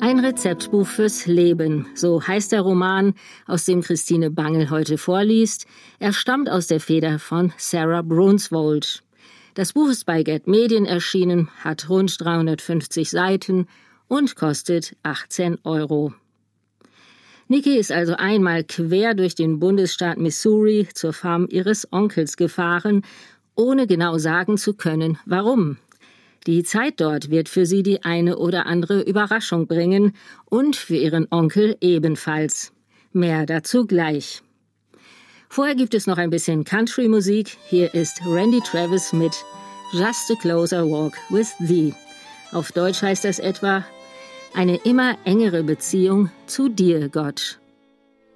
Ein Rezeptbuch fürs Leben, so heißt der Roman, aus dem Christine Bangel heute vorliest. Er stammt aus der Feder von Sarah Brunswold. Das Buch ist bei Get Medien erschienen, hat rund 350 Seiten und kostet 18 €. Nikki ist also einmal quer durch den Bundesstaat Missouri zur Farm ihres Onkels gefahren, ohne genau sagen zu können, warum. Die Zeit dort wird für sie die eine oder andere Überraschung bringen und für ihren Onkel ebenfalls. Mehr dazu gleich. Vorher gibt es noch ein bisschen Country-Musik. Hier ist Randy Travis mit Just a Closer Walk with Thee. Auf Deutsch heißt das etwa: eine immer engere Beziehung zu dir, Gott.